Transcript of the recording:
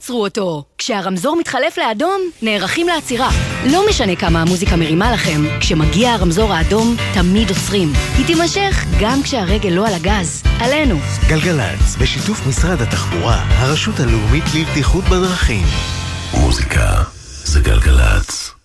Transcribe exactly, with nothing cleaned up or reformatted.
תעצרו אותו. כשהרמזור מתחלף לאדום, נערכים לעצירה. לא משנה כמה המוזיקה מרימה לכם, כשמגיע הרמזור האדום, תמיד עוצרים. היא תימשך גם כשהרגל לא על הגז. עלינו. גלגלץ, בשיתוף משרד התחבורה, הרשות הלאומית לבטיחות בדרכים. מוזיקה זה גלגלץ.